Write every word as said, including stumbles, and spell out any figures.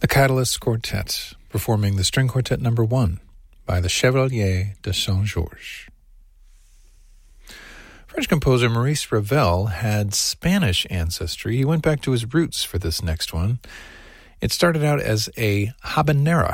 The Catalyst Quartet, performing the String Quartet number one by the Chevalier de Saint-Georges. French composer Maurice Ravel had Spanish ancestry. He went back to his roots for this next one. It started out as a habanera,